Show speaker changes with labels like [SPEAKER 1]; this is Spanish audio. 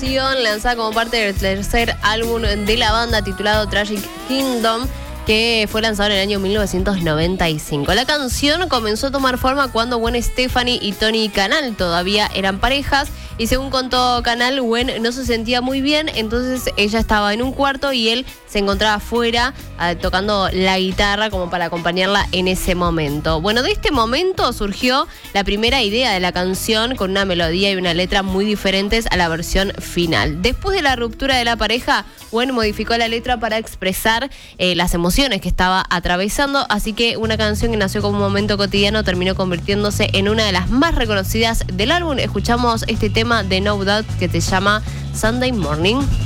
[SPEAKER 1] canción lanzada como parte del tercer álbum de la banda titulado Tragic Kingdom, que fue lanzado en el año 1995. La canción comenzó a tomar forma cuando Gwen Stefani y Tony Kanal todavía eran parejas, y según contó Kanal, Gwen no se sentía muy bien, entonces ella estaba en un cuarto y él se encontraba afuera tocando la guitarra como para acompañarla en ese momento. Bueno, de este momento surgió la primera idea de la canción, con una melodía y una letra muy diferentes a la versión final. Después de la ruptura de la pareja, Gwen modificó la letra para expresar las emociones que estaba atravesando, así que una canción que nació como un momento cotidiano terminó convirtiéndose en una de las más reconocidas del álbum. Escuchamos este tema de No Doubt que se llama Sunday Morning.